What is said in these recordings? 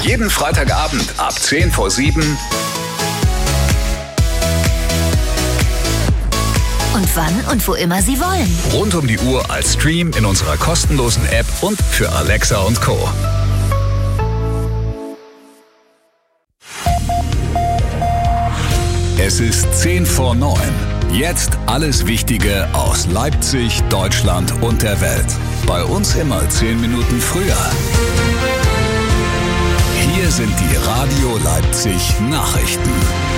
Jeden Freitagabend ab 6:50. Und wann und wo immer Sie wollen. Rund um die Uhr als Stream in unserer kostenlosen App und für Alexa und Co. Es ist 8:50. Jetzt alles Wichtige aus Leipzig, Deutschland und der Welt. Bei uns immer 10 Minuten früher. Hier sind die Radio Leipzig Nachrichten.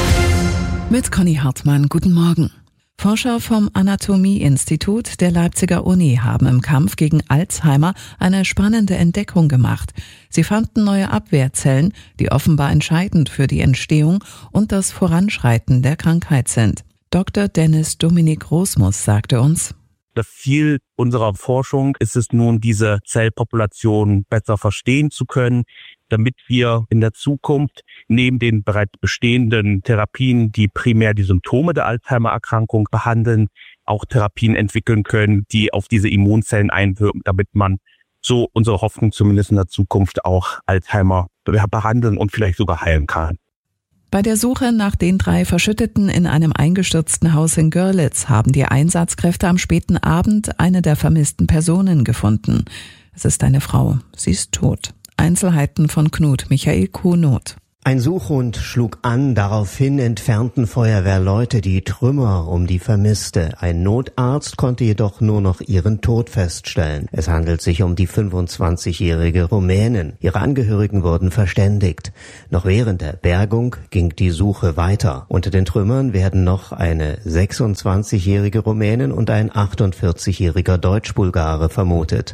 Mit Conny Hartmann, guten Morgen. Forscher vom Anatomie-Institut der Leipziger Uni haben im Kampf gegen Alzheimer eine spannende Entdeckung gemacht. Sie fanden neue Abwehrzellen, die offenbar entscheidend für die Entstehung und das Voranschreiten der Krankheit sind. Dr. Dennis Dominik Rosmus sagte uns: Das Ziel unserer Forschung ist es nun, diese Zellpopulation besser verstehen zu können, damit wir in der Zukunft neben den bereits bestehenden Therapien, die primär die Symptome der Alzheimer-Erkrankung behandeln, auch Therapien entwickeln können, die auf diese Immunzellen einwirken, damit man, so unsere Hoffnung zumindest in der Zukunft, auch Alzheimer behandeln und vielleicht sogar heilen kann. Bei der Suche nach den 3 Verschütteten in einem eingestürzten Haus in Görlitz haben die Einsatzkräfte am späten Abend eine der vermissten Personen gefunden. Es ist eine Frau. Sie ist tot. Einzelheiten von Knut Michael Kuhnot. Ein Suchhund schlug an, daraufhin entfernten Feuerwehrleute die Trümmer um die Vermisste. Ein Notarzt konnte jedoch nur noch ihren Tod feststellen. Es handelt sich um die 25-jährige Rumänin. Ihre Angehörigen wurden verständigt. Noch während der Bergung ging die Suche weiter. Unter den Trümmern werden noch eine 26-jährige Rumänin und ein 48-jähriger Deutsch-Bulgare vermutet.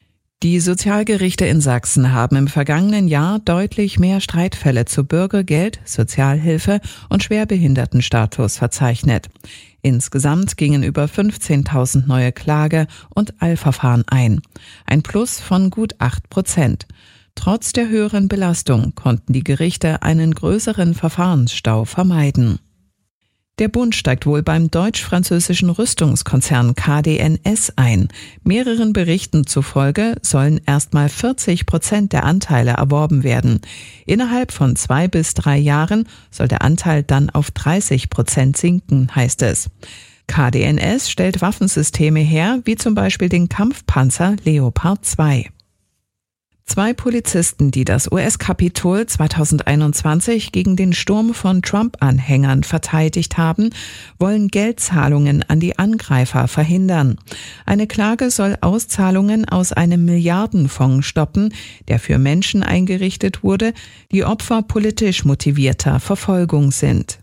Die Sozialgerichte in Sachsen haben im vergangenen Jahr deutlich mehr Streitfälle zu Bürgergeld, Sozialhilfe und Schwerbehindertenstatus verzeichnet. Insgesamt gingen über 15.000 neue Klage- und Eilverfahren ein. Ein Plus von gut 8%. Trotz der höheren Belastung konnten die Gerichte einen größeren Verfahrensstau vermeiden. Der Bund steigt wohl beim deutsch-französischen Rüstungskonzern KDNS ein. Mehreren Berichten zufolge sollen erstmal 40% der Anteile erworben werden. Innerhalb von 2 bis 3 Jahren soll der Anteil dann auf 30% sinken, heißt es. KDNS stellt Waffensysteme her, wie zum Beispiel den Kampfpanzer Leopard 2. 2 Polizisten, die das US-Kapitol 2021 gegen den Sturm von Trump-Anhängern verteidigt haben, wollen Geldzahlungen an die Angreifer verhindern. Eine Klage soll Auszahlungen aus einem Milliardenfonds stoppen, der für Menschen eingerichtet wurde, die Opfer politisch motivierter Verfolgung sind.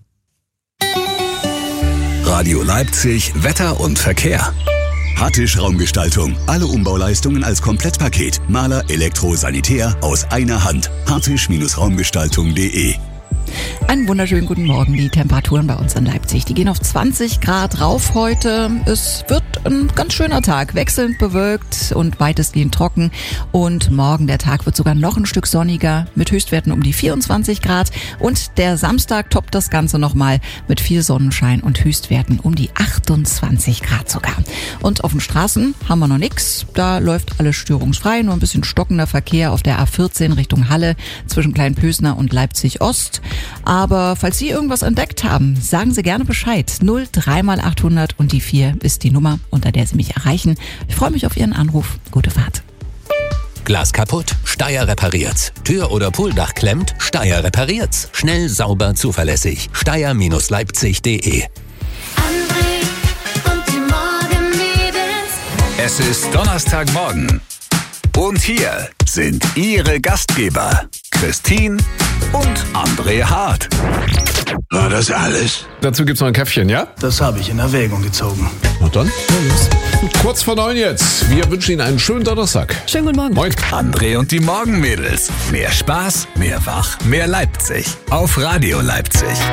Radio Leipzig, Wetter und Verkehr. Hattisch Raumgestaltung. Alle Umbauleistungen als Komplettpaket. Maler, Elektro, Sanitär aus einer Hand. hattisch-raumgestaltung.de. Einen wunderschönen guten Morgen. Die Temperaturen bei uns in Leipzig, die gehen auf 20 Grad rauf heute. Es wird ein ganz schöner Tag, wechselnd bewölkt und weitestgehend trocken. Und morgen der Tag wird sogar noch ein Stück sonniger mit Höchstwerten um die 24 Grad. Und der Samstag toppt das Ganze nochmal mit viel Sonnenschein und Höchstwerten um die 28 Grad sogar. Und auf den Straßen haben wir noch nichts. Da läuft alles störungsfrei, nur ein bisschen stockender Verkehr auf der A14 Richtung Halle zwischen Kleinpösner und Leipzig Ost. Aber falls Sie irgendwas entdeckt haben, sagen Sie gerne Bescheid. 03800 und die 4 ist die Nummer, unter der Sie mich erreichen. Ich freue mich auf Ihren Anruf. Gute Fahrt. Glas kaputt? Steyr repariert's. Tür oder Pooldach klemmt? Steyr repariert's. Schnell, sauber, zuverlässig. Steyr-leipzig.de. Es ist Donnerstagmorgen. Und hier sind Ihre Gastgeber, Christine und André Hart. War das alles? Dazu gibt's noch ein Käffchen, ja? Das habe ich in Erwägung gezogen. Na dann. Kurz vor 9 jetzt. Wir wünschen Ihnen einen schönen Donnerstag. Schönen guten Morgen. Moin. André und die Morgenmädels. Mehr Spaß, mehr Wach, mehr Leipzig. Auf Radio Leipzig.